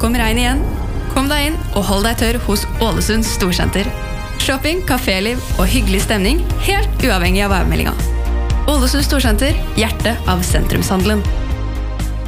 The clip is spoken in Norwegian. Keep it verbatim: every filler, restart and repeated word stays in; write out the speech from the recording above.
om regn igjen. Kom deg inn og hold deg tørr hos Ålesund Storsenter. Shopping, kaféliv og hyggelig stemning, helt uavhengig av værmeldinga. Ålesund Storsenter, hjertet av sentrumshandelen.